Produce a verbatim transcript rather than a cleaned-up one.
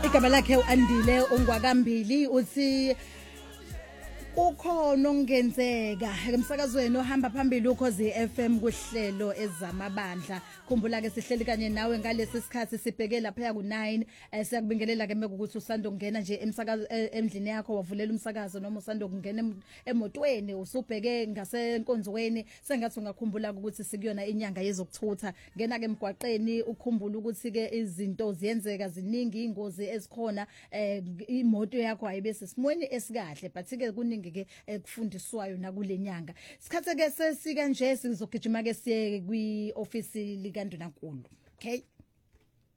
igama lakhe uAndile ongwakambili uthi ukhona ongenzeka emsakazweni ohamba phambili ukhozi F M kuhlelo ezamabandla. Khumbula ke sihleli kanye nawe ngalesi sikhathi sibheke lapha ku nine. Siyakubingelela ke mekuthi usando kungena nje emsakazo emndlini yakho wavulela umsakazo noma usando kungena emotweni usubheke ngasenkonzweni sengathi ungakhumbula ukuthi sikuyona inyanga yezokuthutha. Ngena ke emgwaqeni ukhumbula ukuthi ke izinto ziyenzeka ziningi ingozi ezikhona imoto yakho ayibese simweni esikahle but ke kuningi ke kufundiswayo nakulenyanga. Sikhathe ke sesika nje sizogijima ke siye kwi office likaNdunankulu. Okay.